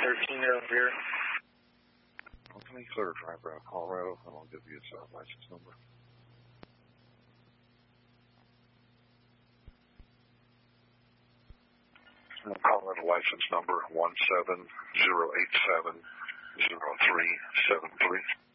13 there up here. Anthony Clear, driver out of Colorado, and I'll give you his license number. Colorado license number 170870373.